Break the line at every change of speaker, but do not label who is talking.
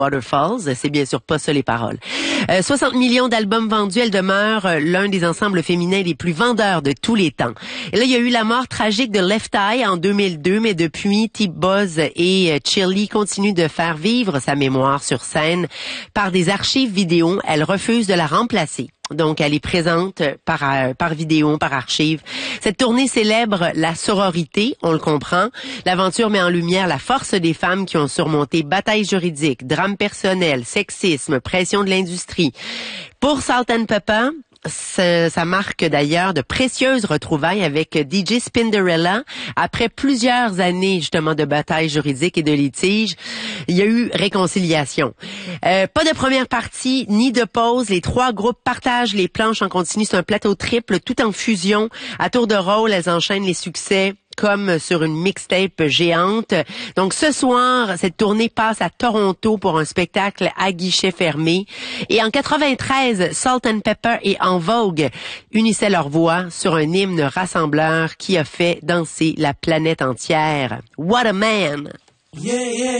Waterfalls, c'est bien sûr pas ça les paroles. 60 millions d'albums vendus, elle demeure l'un des ensembles féminins les plus vendeurs de tous les temps. Et là, il y a eu la mort tragique de Left Eye en 2002, mais depuis, T-Boz et Chili continuent de faire vivre sa mémoire sur scène par des archives vidéo. Elle refuse de la remplacer. Donc, elle est présente par vidéo, par archive. Cette tournée célèbre la sororité, on le comprend. L'aventure met en lumière la force des femmes qui ont surmonté batailles juridiques, drames personnels, sexisme, pression de l'industrie. Pour Salt-N-Pepa, ça marque d'ailleurs de précieuses retrouvailles avec DJ Spinderella. Après plusieurs années justement de batailles juridiques et de litiges, il y a eu réconciliation. Pas de première partie ni de pause. Les trois groupes partagent les planches en continu. C'est un plateau triple tout en fusion. À tour de rôle, elles enchaînent les succès comme sur une mixtape géante. Donc ce soir, cette tournée passe à Toronto pour un spectacle à guichet fermé. Et en 93, Salt-N-Pepa et En Vogue unissaient leurs voix sur un hymne rassembleur qui a fait danser la planète entière. What a man!
Yeah, yeah.